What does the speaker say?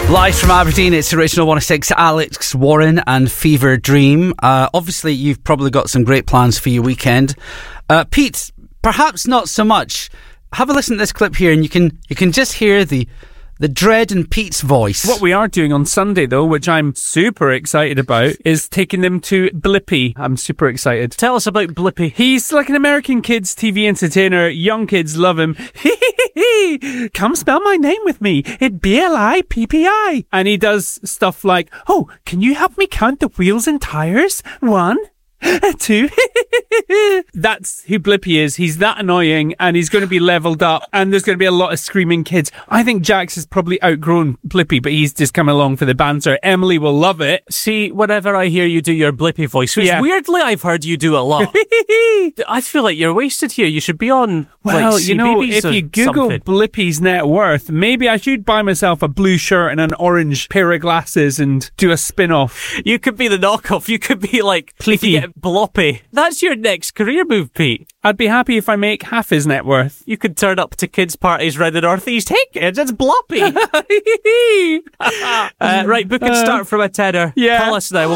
Live from Aberdeen, it's Original 106, Alex Warren and Fever Dream. Obviously, you've probably got some great plans for your weekend. Pete, perhaps not so much. Have a listen to this clip here and you can just hear the dread in Pete's voice. What we are doing on Sunday, though, which I'm super excited about, is taking them to Blippi. I'm super excited. Tell us about Blippi. He's like an American kids TV entertainer. Young kids love him. Come spell my name with me. It's Blippi. And he does stuff like, oh, can you help me count the wheels and tires? 1, 2. That's who Blippi is. He's that annoying and he's going to be leveled up and there's going to be a lot of screaming kids. I think Jax has probably outgrown Blippi, but he's just come along for the banter. Emily will love it. See, whenever I hear you do your Blippi voice, which weirdly I've heard you do a lot, I feel like you're wasted here. You should be on well, you know, if you Google something. Blippi's net worth, maybe I should buy myself a blue shirt and an orange pair of glasses and do a spin-off. You could be the knockoff. You could be like Plippy. Bloppy. That's your next career move, Pete. I'd be happy if I make half his net worth. You could turn up to kids' parties round the northeast. Hey kids, it's Bloppy. Right, book and start from a tenner. Yeah. Call us now.